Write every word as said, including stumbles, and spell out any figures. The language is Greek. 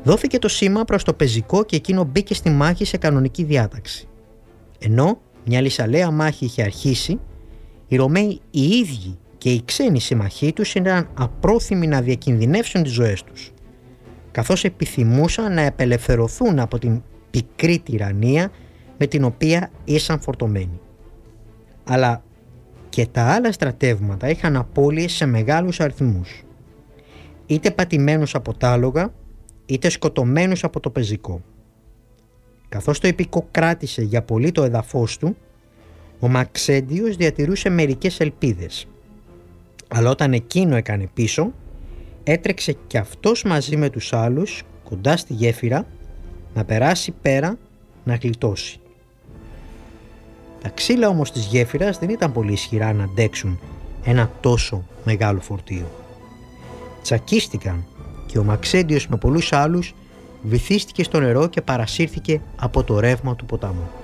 Δόθηκε το σήμα προς το πεζικό και εκείνο μπήκε στη μάχη σε κανονική διάταξη. Ενώ μια λυσαλέα μάχη είχε αρχίσει, οι Ρωμαίοι οι ίδιοι και οι ξένοι συμμαχοί τους ήταν απρόθυμοι να διακινδυνεύσουν τις ζωές τους, καθώς επιθυμούσαν να απελευθερωθούν από την πικρή τυραννία με την οποία ήσαν φορτωμένοι. Αλλά και τα άλλα στρατεύματα είχαν απώλειες σε μεγάλους αριθμούς, είτε πατημένους από τα άλογα, είτε σκοτωμένους από το πεζικό. Καθώς το ιππικό κράτησε για πολύ το εδαφός του, ο Μαξέντιος διατηρούσε μερικές ελπίδες. Αλλά όταν εκείνο έκανε πίσω, έτρεξε κι αυτός μαζί με τους άλλους κοντά στη γέφυρα να περάσει πέρα να γλιτώσει. Τα ξύλα όμως της γέφυρας δεν ήταν πολύ ισχυρά να αντέξουν ένα τόσο μεγάλο φορτίο. Τσακίστηκαν και ο Μαξέντιος με πολλούς άλλους βυθίστηκε στο νερό και παρασύρθηκε από το ρεύμα του ποταμού.